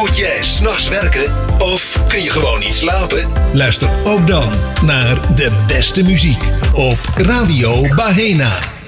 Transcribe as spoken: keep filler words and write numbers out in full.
Moet jij 's nachts werken of kun je gewoon niet slapen? Luister ook dan naar de beste muziek op Radio Bahena.